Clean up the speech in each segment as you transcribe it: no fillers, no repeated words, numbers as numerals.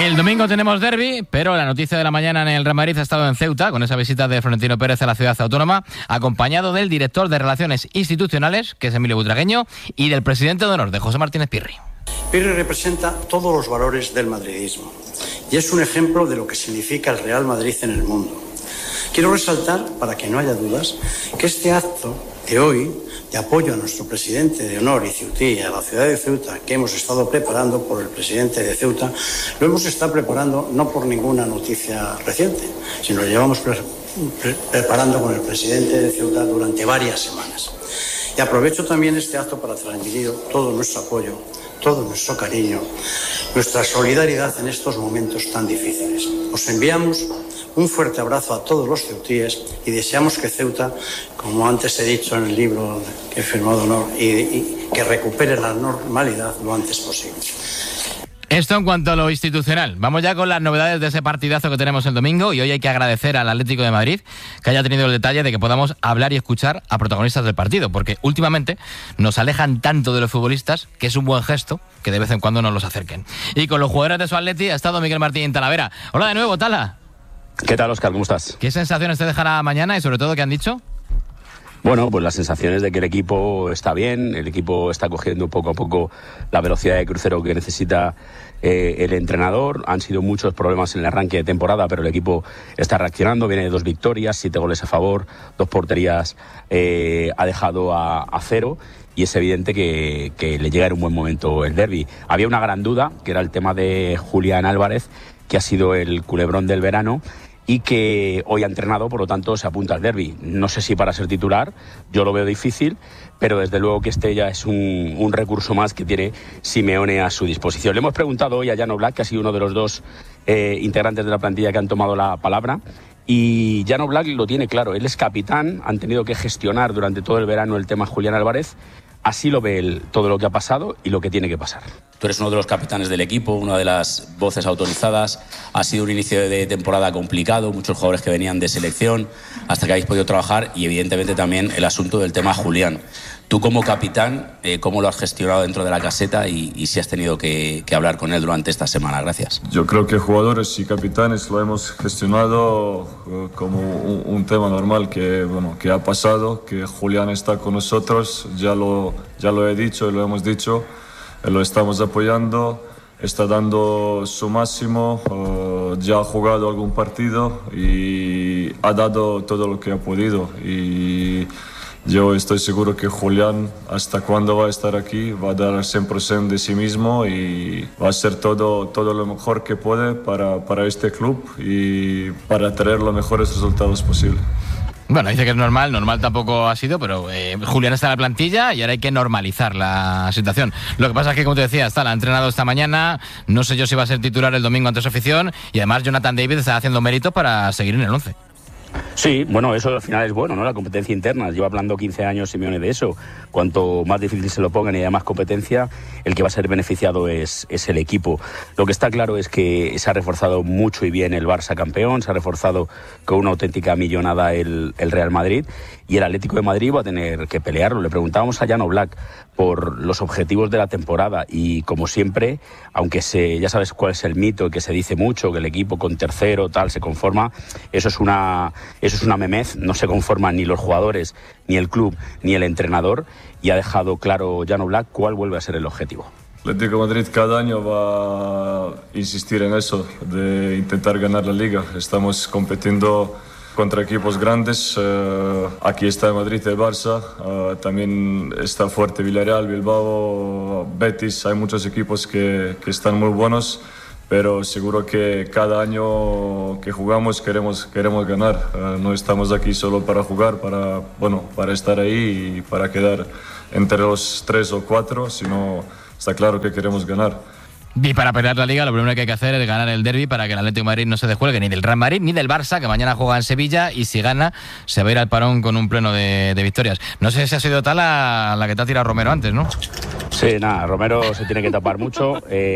El domingo tenemos derbi, pero la noticia de la mañana en el Real Madrid ha estado en Ceuta, con esa visita de Florentino Pérez a la ciudad autónoma, acompañado del director de Relaciones Institucionales, que es Emilio Butragueño, y del presidente de honor, de José Martínez Pirri. Pirri representa todos los valores del madridismo y es un ejemplo de lo que significa el Real Madrid en el mundo. Quiero resaltar, para que no haya dudas, que este acto de hoy, de apoyo a nuestro presidente de honor y ceutí, a la ciudad de Ceuta, que hemos estado preparando por el presidente de Ceuta, lo hemos estado preparando no por ninguna noticia reciente, sino lo llevamos preparando con el presidente de Ceuta durante varias semanas. Y aprovecho también este acto para transmitir todo nuestro apoyo, todo nuestro cariño, nuestra solidaridad en estos momentos tan difíciles. Os enviamos un fuerte abrazo a todos los ceutíes y deseamos que Ceuta, como antes he dicho en el libro que he firmado honor, y que recupere la normalidad lo antes posible. Esto en cuanto a lo institucional. Vamos ya con las novedades de ese partidazo que tenemos el domingo, y hoy hay que agradecer al Atlético de Madrid que haya tenido el detalle de que podamos hablar y escuchar a protagonistas del partido, porque últimamente nos alejan tanto de los futbolistas que es un buen gesto que de vez en cuando nos los acerquen. Y con los jugadores de su Atleti ha estado Miguel Martín Talavera. Hola de nuevo, Tala. ¿Qué tal, Óscar? ¿Cómo estás? ¿Qué sensaciones te dejará mañana y sobre todo qué han dicho? Bueno, pues las sensaciones de que el equipo está bien, el equipo está cogiendo poco a poco la velocidad de crucero que necesita el entrenador. Han sido muchos problemas en el arranque de temporada, pero el equipo está reaccionando, viene de 2 victorias, 7 goles a favor, 2 porterías ha dejado a 0, y es evidente que le llega en un buen momento el derbi. Había una gran duda, que era el tema de Julián Álvarez, que ha sido el culebrón del verano, y que hoy ha entrenado, por lo tanto se apunta al derbi. No sé si para ser titular, yo lo veo difícil, pero desde luego que este ya es un recurso más que tiene Simeone a su disposición. Le hemos preguntado hoy a Jan Oblak, que ha sido uno de los 2 integrantes de la plantilla que han tomado la palabra, y Jan Oblak lo tiene claro. Él es capitán, han tenido que gestionar durante todo el verano el tema Julián Álvarez. Así lo ve él, todo lo que ha pasado y lo que tiene que pasar. Tú eres uno de los capitanes del equipo, una de las voces autorizadas. Ha sido un inicio de temporada complicado, muchos jugadores que venían de selección, hasta que habéis podido trabajar, y evidentemente también el asunto del tema Julián. Tú como capitán, ¿cómo lo has gestionado dentro de la caseta y si has tenido que hablar con él durante esta semana? Gracias. Yo creo que jugadores y capitanes lo hemos gestionado como un tema normal que ha pasado, que Julián está con nosotros, ya lo he dicho y lo hemos dicho, lo estamos apoyando, está dando su máximo, ya ha jugado algún partido y ha dado todo lo que ha podido, y yo estoy seguro que Julián, hasta cuando va a estar aquí, va a dar el 100% de sí mismo y va a hacer todo lo mejor que puede para este club y para traer los mejores resultados posibles. Bueno, dice que es normal tampoco ha sido, pero Julián está en la plantilla y ahora hay que normalizar la situación. Lo que pasa es que, como te decía, ha entrenado esta mañana, no sé yo si va a ser titular el domingo ante su afición, y además Jonathan David está haciendo méritos para seguir en el 11. Sí, bueno, eso al final es bueno, ¿no? La competencia interna. Lleva hablando 15 años Simeone de eso. Cuanto más difícil se lo pongan y haya más competencia, el que va a ser beneficiado es el equipo. Lo que está claro es que se ha reforzado mucho y bien el Barça campeón, se ha reforzado con una auténtica millonada el Real Madrid, y el Atlético de Madrid va a tener que pelearlo. Le preguntábamos a Jan Oblak por los objetivos de la temporada, y como siempre, aunque ya sabes cuál es el mito, que se dice mucho, que el equipo con tercero tal se conforma, eso es una memez. No se conforman ni los jugadores, ni el club, ni el entrenador, y ha dejado claro Jan Oblak cuál vuelve a ser el objetivo. El Atlético de Madrid cada año va a insistir en eso, de intentar ganar la Liga. Estamos compitiendo contra equipos grandes, aquí está el Madrid, el Barça, también está fuerte Villarreal, Bilbao, Betis. Hay muchos equipos que están muy buenos, pero seguro que cada año que jugamos queremos ganar. No estamos aquí solo para jugar, para estar ahí y para quedar entre los 3 o 4, sino está claro que queremos ganar. Y para pelear la Liga, lo primero que hay que hacer es ganar el derbi para que el Atlético de Madrid no se descuelgue ni del Real Madrid ni del Barça, que mañana juega en Sevilla, y si gana se va a ir al parón con un pleno de victorias. No sé si ha sido tal la que te ha tirado Romero antes, ¿no? Sí, nada, Romero se tiene que tapar mucho.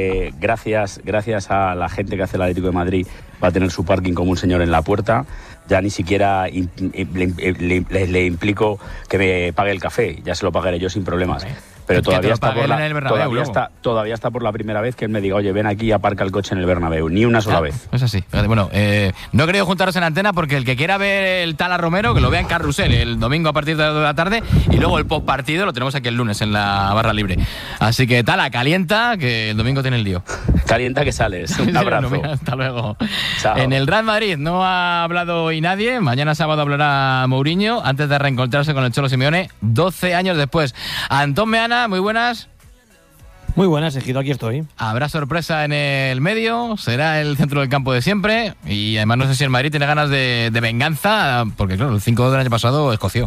Gracias a la gente que hace el Atlético de Madrid, va a tener su parking como un señor en la puerta. Ya ni siquiera le implico que me pague el café, ya se lo pagaré yo sin problemas. Pero Es que todavía te lo está, pague él en el Bernabéu, todavía está por la primera vez que él me diga, oye, ven aquí y aparca el coche en el Bernabéu. Ni una sola vez. Es así. Bueno, no he querido juntaros en antena porque el que quiera ver el Tala Romero, que lo vea en Carrusel el domingo a partir de las 2 de la tarde, y luego el post partido lo tenemos aquí el lunes en la barra libre. Así que Tala, calienta, que el domingo tiene el lío. Calienta que sales. Un abrazo. Mira, hasta luego. Chao. En el Real Madrid no ha hablado hoy nadie. Mañana sábado hablará Mourinho antes de reencontrarse con el Cholo Simeone 12 años después. Antón Meana, muy buenas. Muy buenas, Ejido, aquí estoy. Habrá sorpresa en el medio, será el centro del campo de siempre y además no sé si el Madrid tiene ganas de venganza porque claro, el 5 del año pasado escoció.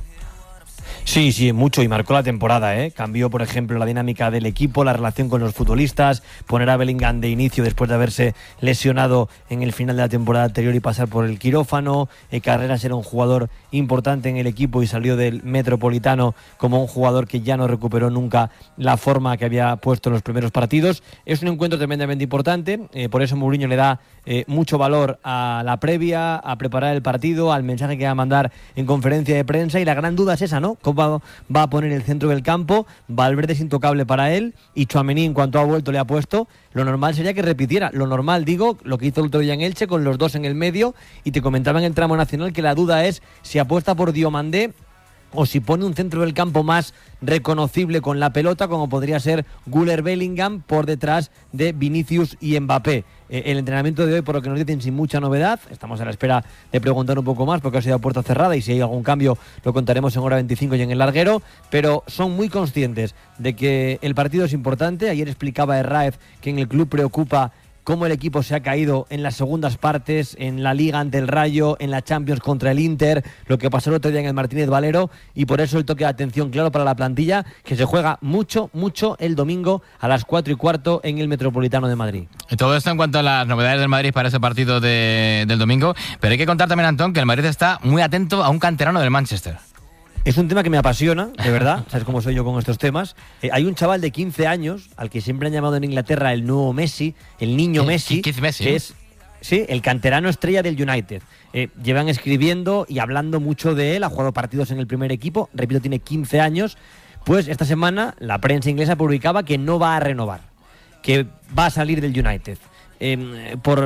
Sí, mucho, y marcó la temporada, ¿eh? Cambió, por ejemplo, la dinámica del equipo, la relación con los futbolistas, poner a Bellingham de inicio después de haberse lesionado en el final de la temporada anterior y pasar por el quirófano. Carreras era un jugador importante en el equipo y salió del Metropolitano como un jugador que ya no recuperó nunca la forma que había puesto en los primeros partidos. Es un encuentro tremendamente importante, por eso Mourinho le da mucho valor a la previa, a preparar el partido, al mensaje que va a mandar en conferencia de prensa, y la gran duda es esa, ¿no? ¿Cómo va a poner el centro del campo? Valverde es intocable para él y Tchouaméni, en cuanto ha vuelto, le ha puesto. Lo normal sería que repitiera, lo normal, digo, lo que hizo el otro día en Elche con los dos en el medio, y te comentaba en el tramo nacional que la duda es si apuesta por Diomandé o si pone un centro del campo más reconocible con la pelota, como podría ser Güler Bellingham por detrás de Vinicius y Mbappé. El entrenamiento de hoy, por lo que nos dicen, sin mucha novedad. Estamos a la espera de preguntar un poco más porque ha sido a puerta cerrada, y si hay algún cambio lo contaremos en hora 25 y en el larguero, pero son muy conscientes de que el partido es importante. Ayer explicaba Herráez que en el club preocupa cómo el equipo se ha caído en las segundas partes, en la Liga ante el Rayo, en la Champions contra el Inter, lo que pasó el otro día en el Martínez Valero, y por eso el toque de atención claro para la plantilla, que se juega mucho el domingo a las 4:15 en el Metropolitano de Madrid. Todo esto en cuanto a las novedades del Madrid para ese partido del domingo, pero hay que contar también, Antón, que el Madrid está muy atento a un canterano del Manchester. Es un tema que me apasiona, de verdad, sabes cómo soy yo con estos temas. Hay un chaval de 15 años, al que siempre han llamado en Inglaterra el nuevo Messi, el niño Messi, que es el canterano estrella del United. Llevan escribiendo y hablando mucho de él, ha jugado partidos en el primer equipo, repito, tiene 15 años. Pues esta semana la prensa inglesa publicaba que no va a renovar, que va a salir del United. Por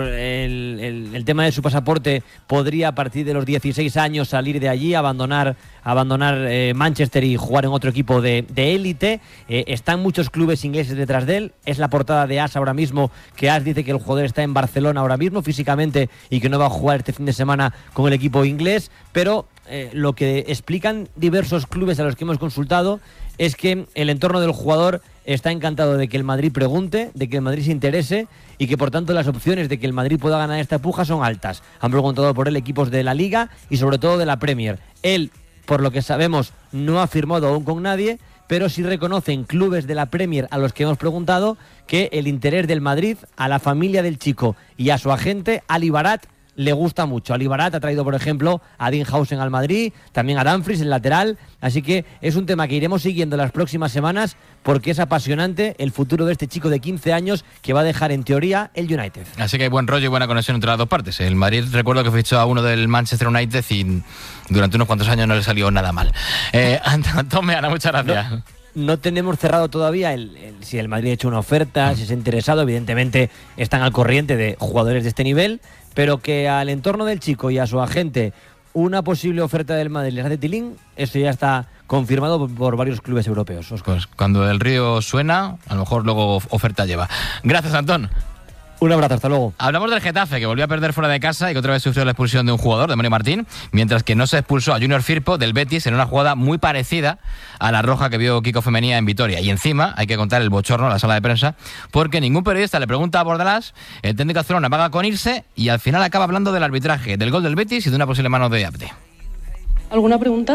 el tema de su pasaporte, podría a partir de los 16 años salir de allí, abandonar Manchester y jugar en otro equipo de élite. Están muchos clubes ingleses detrás de él. Es la portada de AS ahora mismo, que AS dice que el jugador está en Barcelona ahora mismo físicamente y que no va a jugar este fin de semana con el equipo inglés, pero lo que explican diversos clubes a los que hemos consultado es que el entorno del jugador está encantado de que el Madrid pregunte, de que el Madrid se interese, y que por tanto las opciones de que el Madrid pueda ganar esta puja son altas. Han preguntado por él equipos de la Liga y sobre todo de la Premier. Él, por lo que sabemos, no ha firmado aún con nadie, pero sí reconocen clubes de la Premier a los que hemos preguntado que el interés del Madrid, a la familia del chico y a su agente, Ali Barat, le gusta mucho. Ali Barat ha traído, por ejemplo, a Dean Howson al Madrid, también a Dumfries, el lateral. Así que es un tema que iremos siguiendo las próximas semanas porque es apasionante el futuro de este chico de 15 años que va a dejar, en teoría, el United. Así que hay buen rollo y buena conexión entre las dos partes. El Madrid, recuerdo que fichó a uno del Manchester United y durante unos cuantos años no le salió nada mal. Antón Meana, muchas gracias. No tenemos cerrado todavía si el Madrid ha hecho una oferta, si se ha interesado. Evidentemente están al corriente de jugadores de este nivel, pero que al entorno del chico y a su agente una posible oferta del Madrid les hace tilín, eso ya está confirmado por varios clubes europeos. Oscar. Pues cuando el río suena, a lo mejor luego oferta lleva. Gracias, Antón. Un abrazo, hasta luego. Hablamos del Getafe, que volvió a perder fuera de casa y que otra vez sufrió la expulsión de un jugador, de Mario Martín, mientras que no se expulsó a Junior Firpo del Betis en una jugada muy parecida a la roja que vio Kiko Femenía en Vitoria. Y encima hay que contar el bochorno en la sala de prensa, porque ningún periodista le pregunta a Bordalás, el técnico azulón amaga con irse y al final acaba hablando del arbitraje, del gol del Betis y de una posible mano de Abde. ¿Alguna pregunta?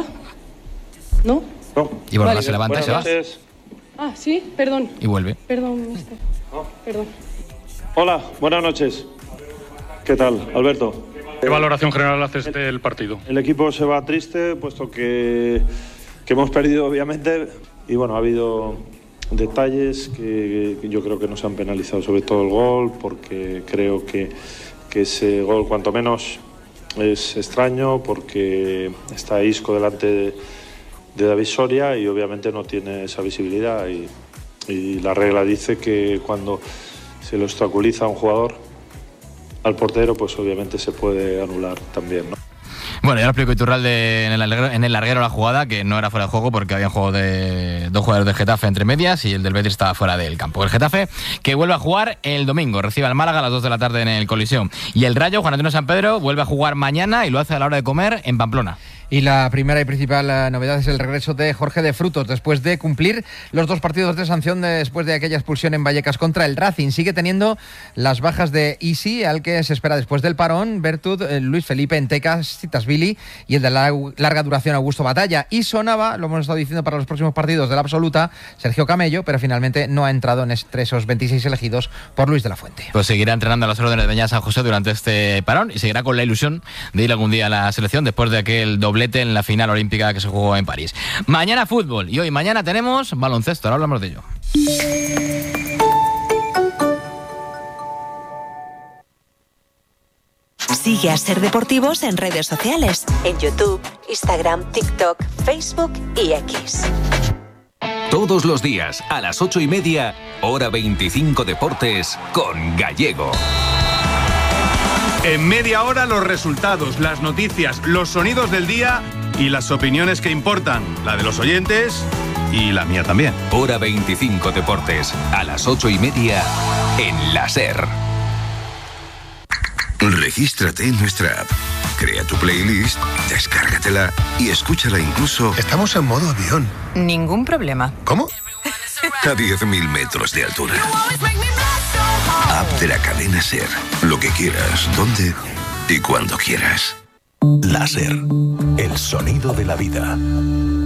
¿No? No. Y Bordalás se levanta y se va. Ah, sí, perdón. Y vuelve. Perdón, mister. Perdón. Hola, buenas noches. ¿Qué tal, Alberto? ¿Qué valoración general haces del partido? El equipo se va triste, puesto que hemos perdido, obviamente, y bueno, ha habido detalles que yo creo que nos han penalizado, sobre todo el gol, porque creo que ese gol, cuanto menos, es extraño, porque está Isco delante David Soria y obviamente no tiene esa visibilidad y la regla dice que cuando se lo obstaculiza a un jugador, al portero, pues obviamente se puede anular también, ¿no? Bueno, ya lo explicó Iturralde en el larguero la jugada, que no era fuera de juego porque había un juego de 2 jugadores del Getafe entre medias y el del Betis estaba fuera del campo. El Getafe, que vuelve a jugar el domingo, recibe al Málaga a las 2 de la tarde en el Coliseum. Y el Rayo, Juan Antonio Sampedro, vuelve a jugar mañana y lo hace a la hora de comer en Pamplona. Y la primera y principal novedad es el regreso de Jorge de Frutos después de cumplir los 2 partidos de sanción después de aquella expulsión en Vallecas contra el Racing. Sigue teniendo las bajas de Isi, al que se espera después del parón, Bertud, Luis Felipe, Entecas, Citasvili y el de larga duración Augusto Batalla. Y sonaba, lo hemos estado diciendo para los próximos partidos de la absoluta, Sergio Camello, pero finalmente no ha entrado entre esos 26 elegidos por Luis de la Fuente. Pues seguirá entrenando a las órdenes de Beñat San José durante este parón y seguirá con la ilusión de ir algún día a la selección después de aquel doblete en la final olímpica que se jugó en París. Mañana fútbol y hoy mañana tenemos baloncesto, ahora hablamos de ello. Sigue a Ser Deportivos en redes sociales, en YouTube, Instagram, TikTok, Facebook y X. Todos los días a las 8:30, hora 25 Deportes con Gallego. En media hora los resultados, las noticias, los sonidos del día y las opiniones que importan, la de los oyentes y la mía también. Hora 25 Deportes, a las 8:30 en la SER. Regístrate en nuestra app, crea tu playlist, descárgatela y escúchala incluso... Estamos en modo avión. Ningún problema. ¿Cómo? A 10.000 metros de altura. App de la cadena SER. Lo que quieras, donde y cuando quieras. La SER, el sonido de la vida.